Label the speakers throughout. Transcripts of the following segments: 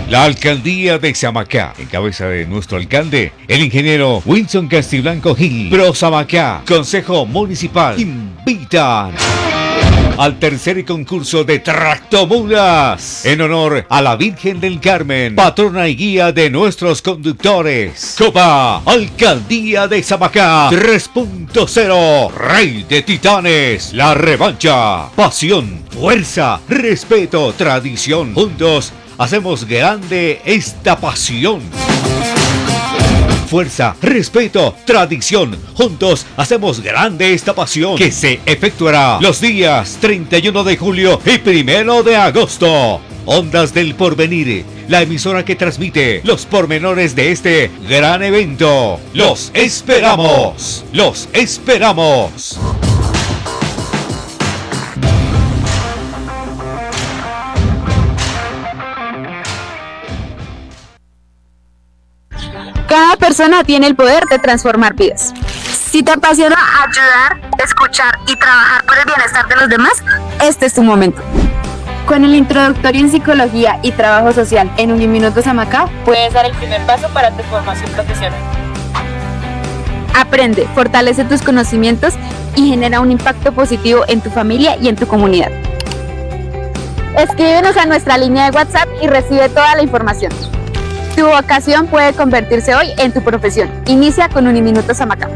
Speaker 1: La alcaldía de Samacá, en cabeza de nuestro alcalde, el ingeniero Wilson Castiblanco Gil. Pro Samacá, Consejo Municipal, invitan al tercer concurso de tractomulas en honor a la Virgen del Carmen, patrona y guía de nuestros conductores. Copa Alcaldía de Samacá 3.0, Rey de Titanes, la revancha. Pasión, fuerza, respeto, tradición. Juntos hacemos grande esta pasión. Fuerza, respeto, tradición. Juntos hacemos grande esta pasión que se efectuará los días 31 de julio y 1 de agosto. Ondas del Porvenir, la emisora que transmite los pormenores de este gran evento. ¡Los esperamos! ¡Los esperamos!
Speaker 2: Cada persona tiene el poder de transformar vidas. Si te apasiona ayudar, escuchar y trabajar por el bienestar de los demás, este es tu momento. Con el introductorio en psicología y trabajo social en Uniminuto Samacá, puedes dar el primer paso para tu formación profesional. Aprende, fortalece tus conocimientos y genera un impacto positivo en tu familia y en tu comunidad. Escríbenos a nuestra línea de WhatsApp y recibe toda la información. Tu vocación puede convertirse hoy en tu profesión. Inicia con Uniminuto Samacá.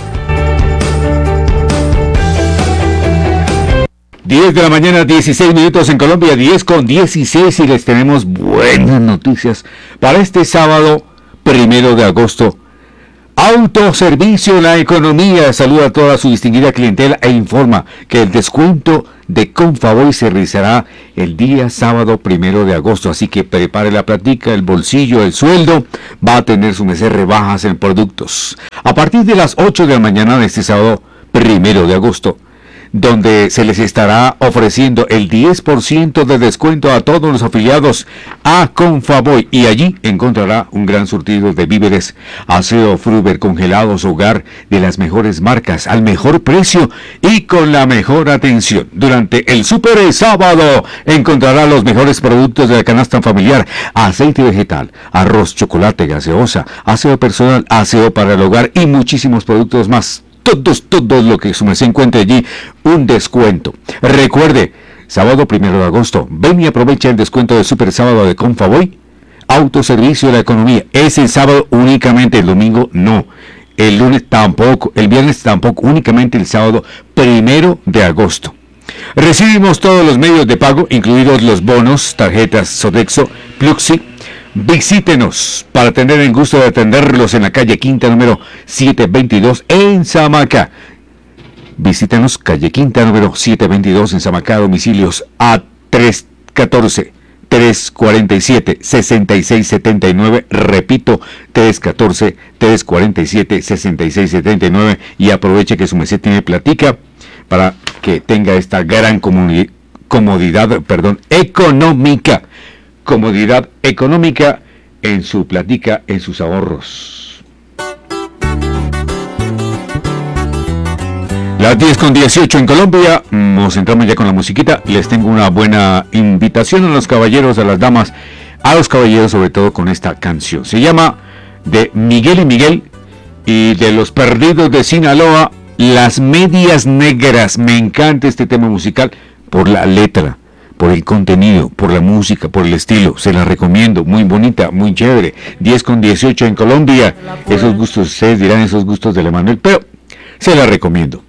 Speaker 3: 10 de la mañana, 16 minutos en Colombia, 10:16, y les tenemos buenas noticias para este sábado 1 de agosto. Autoservicio La Economía saluda a toda su distinguida clientela e informa que el descuento de Confavoy se realizará el día sábado 1 de agosto, así que prepare la platica, el bolsillo, el sueldo, va a tener su merced rebajas en productos. A partir de las 8 de la mañana de este sábado 1 de agosto, donde se les estará ofreciendo el 10% de descuento a todos los afiliados a Confavoy, y allí encontrará un gran surtido de víveres, aseo, fruber, congelados, hogar de las mejores marcas, al mejor precio y con la mejor atención. Durante el Super Sábado encontrará los mejores productos de la canasta familiar: aceite vegetal, arroz, chocolate, gaseosa, aseo personal, aseo para el hogar y muchísimos productos más. Todos lo que se encuentre allí, un descuento. Recuerde, sábado 1 de agosto, ven y aprovecha el descuento de Super Sábado de Confavoy. Autoservicio de La Economía. Es el sábado únicamente, el domingo no. El lunes tampoco, el viernes tampoco, únicamente el sábado 1 de agosto. Recibimos todos los medios de pago, incluidos los bonos, tarjetas Sodexo, Pluxi. Visítenos para tener el gusto de atenderlos en la calle Quinta número 722 en Samacá. Visítenos, calle Quinta número 722 en Samacá, domicilios a 314-347-6679, repito, 314-347-6679, y aproveche que su merced tiene platica para que tenga esta gran comodidad económica. Comodidad económica en su platica, en sus ahorros. Las 10:18 en Colombia. Nos entramos ya con la musiquita. Les tengo una buena invitación a los caballeros, a las damas, a los caballeros sobre todo, con esta canción. Se llama de Miguel y Miguel y de Los Perdidos de Sinaloa, Las Medias Negras. Me encanta este tema musical por la letra, por el contenido, por la música, por el estilo. Se la recomiendo, muy bonita, muy chévere. 10:18 en Colombia. Esos gustos, ustedes dirán, esos gustos de Emanuel, pero se la recomiendo.